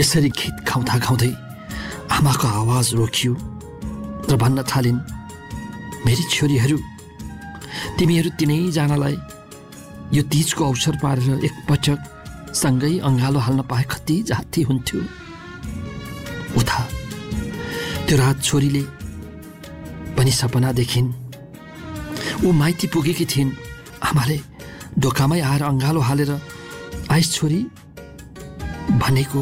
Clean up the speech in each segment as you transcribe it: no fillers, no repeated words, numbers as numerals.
यसरी गीत गाउँदा गाउँदै आमाको आवाज रोकियो र भन्न थालिन्, मेरी छोरीहरू, तिमीहरू तिनैजनालाई यो तीजको अवसर पारेर एकपटक सँगै अँगालो हाल्न पाए कति जाति हुन्थ्यो। उता त्यो रात छोरीले पनि सपना देखिन्। ऊ माइती पुगेकी थिइन्। आमाले ढोकामै आएर अँगालो हालेर, आइस छोरी भनेको।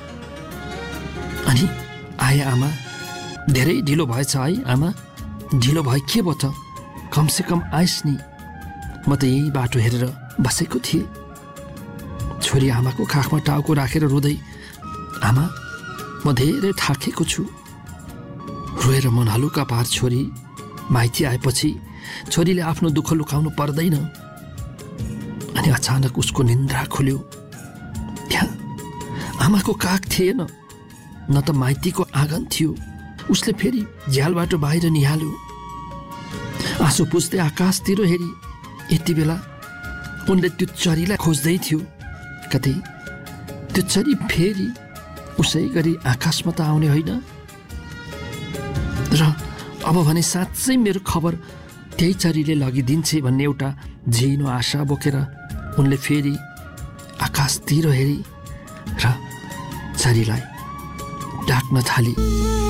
अनि आए आमा। धेरै ढिलो भएछ है आमा? ढिलो भए के भयो त? कमसेकम आइस नि, म त यही बाटो हेरेर बसेको थिएँ। छोरी आमाको काखमा टाउको राखेर रुँदै, आमा म धेरै थाकेको छु। रोएर मन हलुका पार छोरी माइती आएपछि छोरीले आफ्नो दुःख लुकाउनु पर्दैन। अनि अचानक उसको निन्द्रा खुल्यो। त्यहाँ आमाको काख थिएन, न त माइतीको आँगन थियो। उसले फेरि झ्यालबाट बाहिर निहाल्यो। आँसु पुस्दै आकाशतिर हेरी। यति बेला उनले त्यो चरीलाई खोज्दै थियो। कतै त्यो चरी फेरि उसै गरी आकाशमा त आउने होइन। र अब भने साँच्चै मेरो खबर त्यही चरीले लगिदिन्छ भन्ने एउटा झिनो आशा बोकेर उनले फेरि आकाशतिर हेरी र चरीलाई डाक्न थाली।